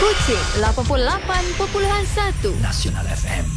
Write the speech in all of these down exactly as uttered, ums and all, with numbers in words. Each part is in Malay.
Kuching lapan puluh lapan perpuluhan satu Nasional F M.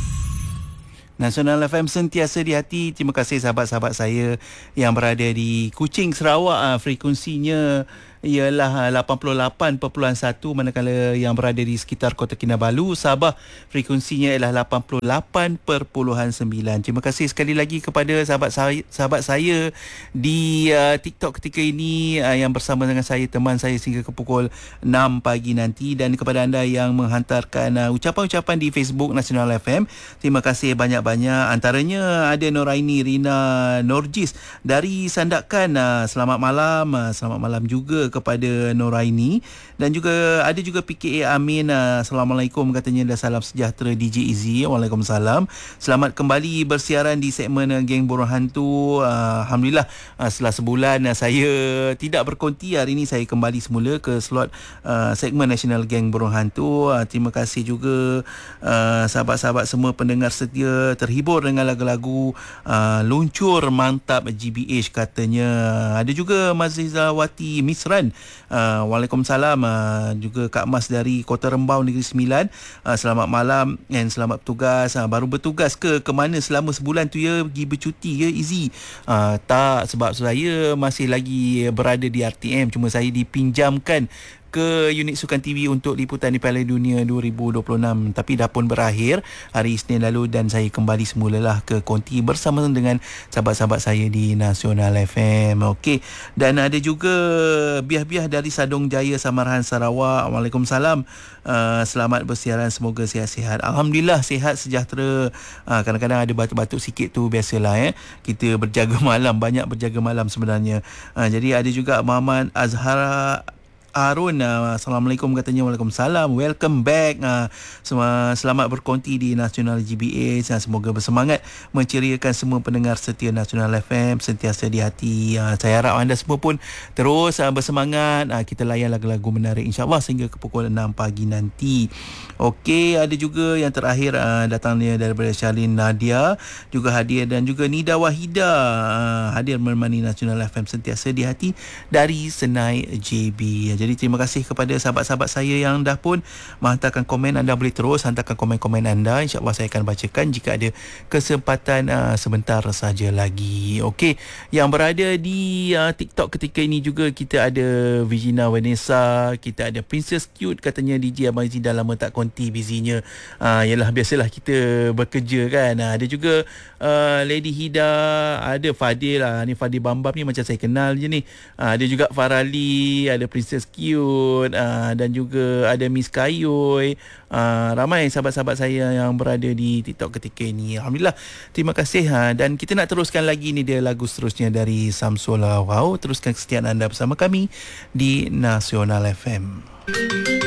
Nasional F M sentiasa di hati. Terima kasih sahabat-sahabat saya yang berada di Kuching, Sarawak. Frekuensinya ialah lapan puluh lapan perpuluhan satu, manakala yang berada di sekitar Kota Kinabalu, Sabah, frekuensinya ialah lapan puluh lapan perpuluhan sembilan. Terima kasih sekali lagi kepada sahabat saya, sahabat saya di uh, TikTok ketika ini uh, yang bersama dengan saya, teman saya sehingga ke pukul enam pagi nanti, dan kepada anda yang menghantarkan uh, ucapan-ucapan di Facebook Nasional F M. Terima kasih banyak-banyak. Antaranya ada Noraini Rina Norjis dari Sandakan. Uh, selamat malam. Uh, selamat malam juga kepada Noraini, dan juga ada juga P K A Amin. uh, Assalamualaikum katanya, dan salam sejahtera D J Izzy. Waalaikumsalam. Selamat kembali bersiaran di segmen uh, Geng Borong Hantu. uh, Alhamdulillah, uh, setelah sebulan uh, saya tidak berkonti, hari ini saya kembali semula ke slot uh, segmen Nasional Geng Borong Hantu. uh, Terima kasih juga uh, sahabat-sahabat semua pendengar setia, terhibur dengan lagu-lagu uh, luncur mantap G B H katanya. Ada juga Mazizawati Misran. Uh, Waalaikumsalam. Uh, juga Kak Mas dari Kota Rembau Negeri Sembilan. Uh, selamat malam dan selamat bertugas. Uh, baru bertugas ke ke mana selama sebulan tu ya? Pergi bercuti ya Izzy? Uh, tak, sebab saya masih lagi berada di R T M. Cuma saya dipinjamkan ke unit Sukan T V untuk liputan di Piala Dunia dua ribu dua puluh enam, tapi dah pun berakhir hari Isnin lalu, dan saya kembali semulalah ke konti bersama dengan sahabat-sahabat saya di Nasional F M. Okey, dan ada juga Biah-Biah dari Sadong Jaya, Samarahan, Sarawak. Waalaikumsalam. Uh, selamat bersiaran, semoga sihat-sihat. Alhamdulillah sihat sejahtera. Uh, kadang-kadang ada batuk-batuk sikit tu, biasalah eh. Kita berjaga malam, banyak berjaga malam sebenarnya. Uh, jadi ada juga Muhammad Azhara Arun, uh, Assalamualaikum katanya. Waalaikumsalam. Welcome back. Uh, semua selamat berkonti di Nasional G B H. Uh, semoga bersemangat menceriakan semua pendengar setia Nasional F M, sentiasa di hati. Uh, saya harap anda semua pun terus uh, bersemangat. Uh, kita layan lagu-lagu menarik insya-Allah sehingga ke pukul enam pagi nanti. Okey, ada juga yang terakhir uh, datangnya daripada Shalin Nadia, juga hadir, dan juga Nida Wahida uh, hadir menemani Nasional F M sentiasa di hati dari Senai J B. Jadi terima kasih kepada sahabat-sahabat saya yang dah pun menghantarkan komen. Anda boleh terus hantarkan komen-komen anda, insya-Allah saya akan bacakan jika ada kesempatan uh, sebentar saja lagi. Okey, yang berada di uh, TikTok ketika ini juga kita ada Virginia Vanessa, kita ada Princess Cute katanya, D J Abang Izzy dah lama tak konti, busynya. Uh, yalah, biasalah kita bekerja kan. Uh, ada juga uh, Lady Hida, ada Fadil lah. Ni Fadil Bambam ni macam saya kenal je ni. Uh, ada juga Farali, ada Princess Cute, uh, dan juga ada Miss Kayoy. Uh, ramai sahabat-sahabat saya yang berada di TikTok ketika ini. Alhamdulillah, terima kasih. uh, Dan kita nak teruskan lagi, ni dia lagu seterusnya dari Samsul Wow. Teruskan kesetiaan anda bersama kami di Nasional F M.